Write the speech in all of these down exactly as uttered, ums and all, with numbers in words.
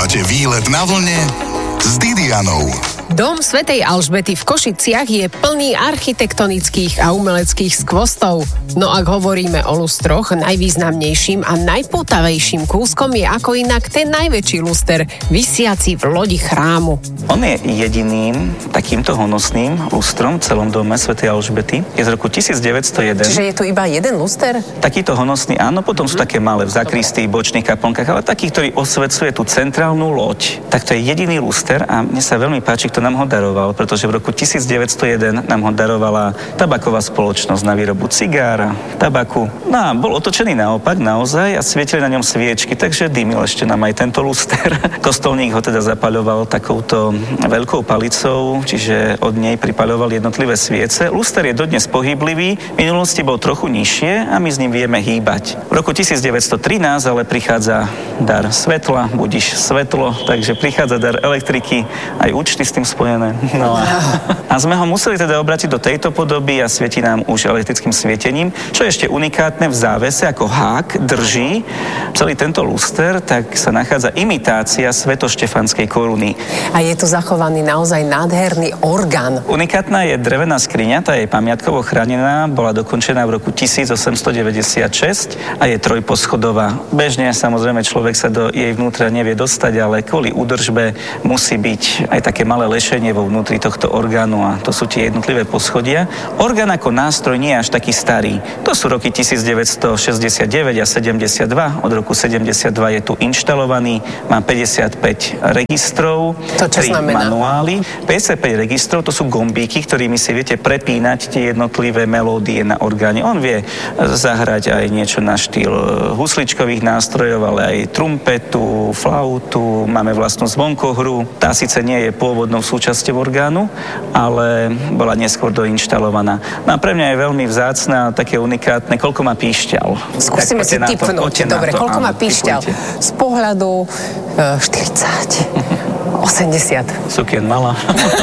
Počúvate Výlet na vlne s Didianou. Dom svätej Alžbety v Košiciach je plný architektonických a umeleckých skvostov. No ak hovoríme o lustroch, najvýznamnejším a najpútavejším kúskom je ako inak ten najväčší luster, visiaci v lodi chrámu. On je jediným takýmto honosným lustrom v celom dome svätej Alžbety. Je z roku devätnásť nula jeden. Čiže je tu iba jeden luster? Takýto honosný, áno, potom sú také malé v zakristii, bočných kaplnkách, ale taký, ktorý osvecuje tú centrálnu loď. Tak to je jediný luster a mne sa veľmi páči, kto nám ho daroval, pretože v roku devätnásť nula jeden nám ho darovala tabaková spoločnosť na výrobu cigára, tabaku. No a bol otočený naopak naozaj a svietili na ňom sviečky, takže dymil ešte nám aj tento luster. Kostolník ho teda zapaľoval takouto veľkou palicou, čiže od nej pripaľoval jednotlivé sviece. Luster je dodnes pohyblivý, v minulosti bol trochu nižšie a my s ním vieme hýbať. V roku devätnásť trinásť ale prichádza dar svetla, budíš svetlo, takže prichádza dar elektriky, aj účty s tým spojené. No a, a sme ho museli teda obrátiť do tejto podoby a svieti nám už elektrickým svietením, čo je ešte unikátne v závese, ako hák drží celý tento luster, tak sa nachádza imitácia svätoštefanskej koruny. A je tu zachovaný naozaj nádherný orgán. Unikátna je drevená skriňa, tá je pamiatkovo chránená, bola dokončená v roku tisícosemstodeväťdesiatšesť a je trojposchodová. Bežne samozrejme človek sa do jej vnútra nevie dostať, ale kvôli údržbe musí byť aj také malé lešenie vo vnútri tohto orgánu a to sú tie jednotlivé poschodia. Orgán ako nástroj nie je až taký starý. To sú roky devätnásť šesťdesiatdeväť a sedemdesiatdva. Od roku sedemdesiatdva je tu inštalovaný, má päťdesiatpäť registrov, tri manuály. päťdesiatpäť registrov, to sú gombíky, ktorými si viete prepínať tie jednotlivé melódie na orgáne. On vie zahrať aj niečo na štýl husličkových nástrojov, ale aj trumpetu, flautu, máme vlastnú zvonkohru. Tá síce nie je pôvodnou súčasťou orgánu, ale bola neskôr doinštalovaná. No a pre mňa je veľmi vzácna, také unikátne, koľko má píšťal. Skúsime si tipnúť. Dobre, koľko má píšťal? Z pohľadu uh, štyridsať. osemdesiat. Sukien mala.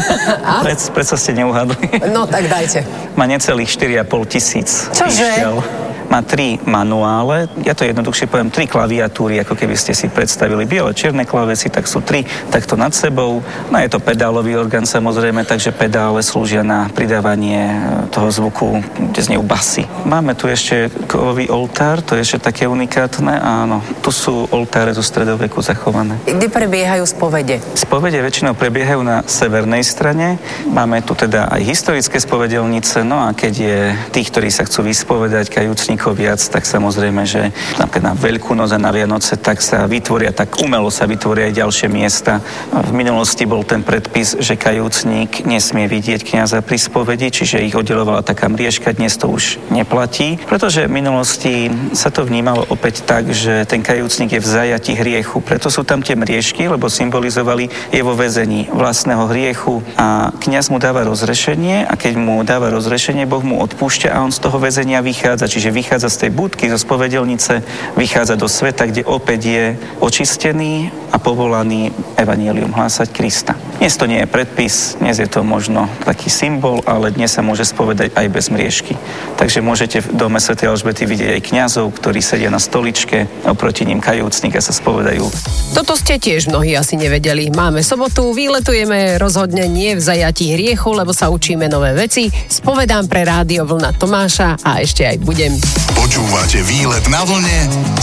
Pred, predsa ste neuhádli. No tak dajte. Má necelých štyri a pol tisíc. Čože? Píšťal. Má tri manuále, ja to jednoduchšie poviem, tri klaviatúry, ako keby ste si predstavili biele, čierne klávesy, tak sú tri takto nad sebou. No je to pedálový orgán samozrejme, takže pedále slúžia na pridávanie toho zvuku, kde znejú basy. Máme tu ešte kovový oltár, to je ešte také unikátne, áno. Tu sú oltáre zo stredoveku zachované. Kde prebiehajú spovede? Spovede väčšinou prebiehajú na severnej strane. Máme tu teda aj historické spovedelnice, no a keď je tých, ktorí sa chcú vyspovedať, kajúcnikov viac, tak samozrejme, že napríklad na Veľkú noc a na Vianoce, tak sa vytvoria, tak umelo sa vytvoria aj ďalšie miesta. V minulosti bol ten predpis, že kajúcnik nesmie vidieť kňaza pri spovedi, čiže ich oddelovala taká mriežka, dnes to už neplatí, pretože v minulosti sa to vnímalo opäť tak, že ten kajúcnik je v zajatí hriechu, preto sú tam tie mriežky, lebo symbolizovali je vo väzení vlastného hriechu a kňaz mu dáva rozrešenie a keď mu dáva rozrešenie, Boh mu odpúšťa a on z toho väzenia vychádza, čiže vychádza Vychádza z tej budky, zo spovedelnice, vychádza do sveta, kde opäť je očistený a povolaný evanjelium hlásať Krista. Dnes to nie je predpis, dnes je to možno taký symbol, ale dnes sa môže spovedať aj bez mriežky. Takže môžete v dome svätej Alžbety vidieť aj kňazov, ktorí sedia na stoličke, oproti ním kajúcnik a sa spovedajú. Toto ste tiež mnohí asi nevedeli. Máme sobotu, výletujeme rozhodne nie v zajatí hriechu, lebo sa učíme nové veci. Spovedám pre Rádio Vlna Tomáša a ešte aj budem. Počúvate Výlet na vlne